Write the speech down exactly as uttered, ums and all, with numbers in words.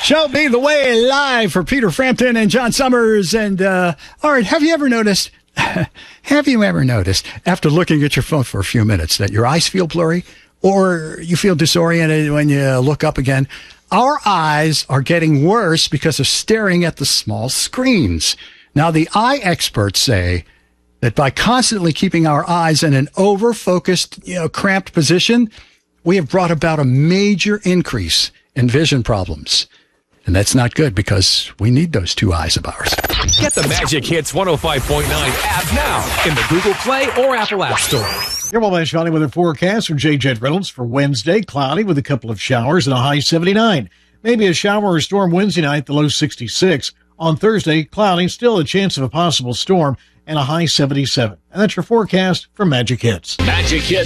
Show Me the Way live for Peter Frampton and John Summers. And, uh, all right, have you ever noticed, have you ever noticed, after looking at your phone for a few minutes, that your eyes feel blurry or you feel disoriented when you look up again? Our eyes are getting worse because of staring at the small screens. Now, the eye experts say that by constantly keeping our eyes in an over-focused, you know, cramped position, we have brought about a major increase in vision problems. And that's not good because we need those two eyes of ours. Get the Magic Hits one oh five point nine app now in the Google Play or Apple App Store. Your mobile Valley weather forecast from J. Jett Reynolds for Wednesday. Cloudy with a couple of showers and a high seventy-nine. Maybe a shower or storm Wednesday night, the low sixty-six. On Thursday, cloudy, still a chance of a possible storm and a high seventy-seven. And that's your forecast from Magic Hits. Magic Hits.